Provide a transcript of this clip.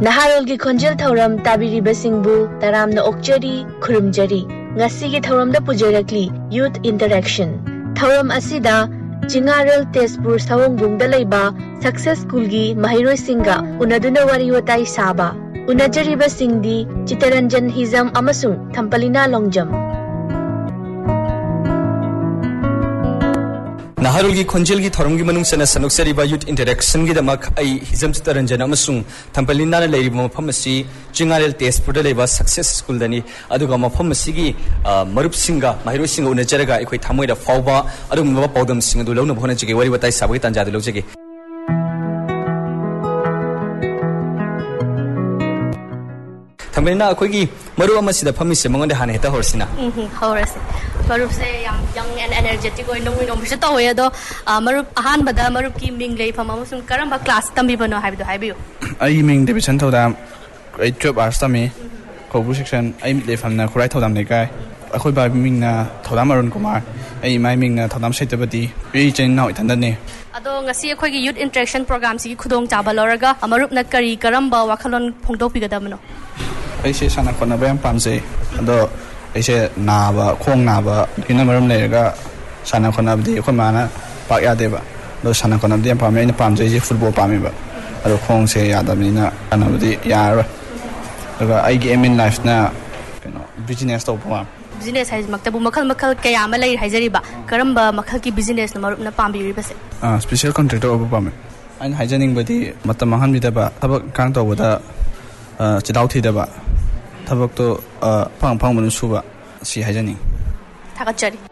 Naharolgi Khonjel Thauram Tabiribasingbu Taramna Okjari Khurumjari Ngasigi Thauramda Pujarakli Youth Interaction Thauram Asida Jingarel Tezpur Sawongbungda Laiba Success Schoolgi Mahiroi Singa Unaduna Wariwatai Saba Unajariba Singdi Chitaranjan Hizam Amasung Thampalina Longjam Naharolgi Khonjelgi Thoromgi Manungsana Sanoksariba Youth Interaction Gidamak ai Hizam Chitaranjan Amasung Thampalina Laiba Mafamasi Jingarel Tezpur Laiba Success School Dani Aduga Mafamasi Marup Singa Mahiroi Singa Unajaraga Ekoi Thamoida Fauba Adum Podam Singa Dulona Bonajigi Wariwatai Sabi Tanjadulojigi Thampalina akoigi maru amasida phamise mangonde hane heta horsina horse marup se young and energetic oi nong nong bise tawe ado marup ahan bada marup ki ming lei phama musum karamba class tambi bano haibido haibiyo ai ming division thodam grade 12 arts tami kobu section ai le phamna khurai thodam nei kai akhoi ba ming na thodam arun kumar ai mai ming na thodam saitabati ri chen nau ithan ne ado ngasi akhoi gi youth interaction program si khudong chaba loraga marup na kari karamba wakhalon phongdok pigadamno aise sana khona bayam pamse ado aise naba khong naba ina maram lerga sana khona bdi khomana pak ya deba do sana khona bdi pam ina pamse je football pamiba ado khong se yadamina ana bdi yaro daga ai gi aim in life na business to pam business has maktabu makhal kaya ma lai haijariba karamba makhal ki business na marup na pambi ribase special contractor obu pam an haijaning badi matam mahan bidaba tabak kang to boda chidau thidaba tabak to phang phang manu suba si hajani thakachari